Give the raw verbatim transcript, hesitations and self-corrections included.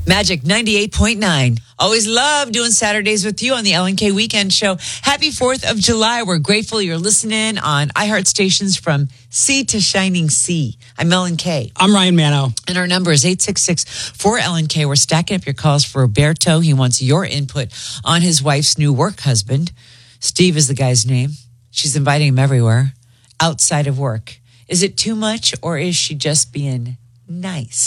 Magic ninety-eight point nine. Always love doing Saturdays with you on the L N K Weekend Show. Happy fourth of July. We're grateful you're listening on iHeart stations from sea to shining sea. I'm Ellen K. I'm Ryan Manno. And our number is eight six six, four L N K. We're stacking up your calls for Roberto. He wants your input on his wife's new work husband. Steve is the guy's name. She's inviting him everywhere outside of work. Is it too much or is she just being nice?